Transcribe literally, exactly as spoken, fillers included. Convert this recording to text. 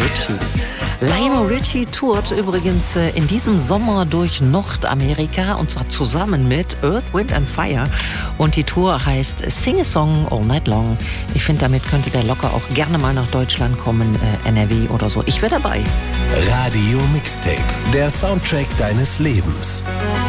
Richie. Lionel Richie tourt übrigens in diesem Sommer durch Nordamerika und zwar zusammen mit Earth, Wind and Fire und die Tour heißt Sing a Song All Night Long. Ich finde, damit könnte der locker auch gerne mal nach Deutschland kommen, äh, N R W oder so. Ich wäre dabei. Radio Mixtape, der Soundtrack deines Lebens.